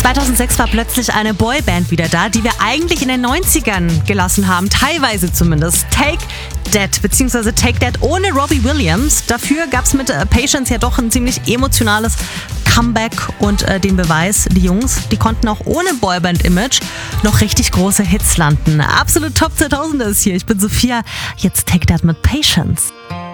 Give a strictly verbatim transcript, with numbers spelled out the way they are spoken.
zweitausendsechs war plötzlich eine Boyband wieder da, die wir eigentlich in den neunzigern gelassen haben, teilweise zumindest. Take That, beziehungsweise Take That ohne Robbie Williams. Dafür gab es mit äh, Patience ja doch ein ziemlich emotionales Comeback und äh, den Beweis, die Jungs, die konnten auch ohne Boyband-Image noch richtig große Hits landen. Absolut Top zweitausender ist hier. Ich bin Sophia, jetzt Take That mit Patience.